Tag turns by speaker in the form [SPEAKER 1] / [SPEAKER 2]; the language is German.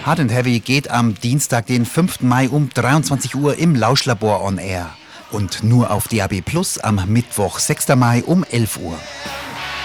[SPEAKER 1] Hard and Heavy geht am Dienstag, den 5. Mai um 23 Uhr im Lauschlabor on Air. Und nur auf DAB+ am Mittwoch, 6. Mai um 11 Uhr.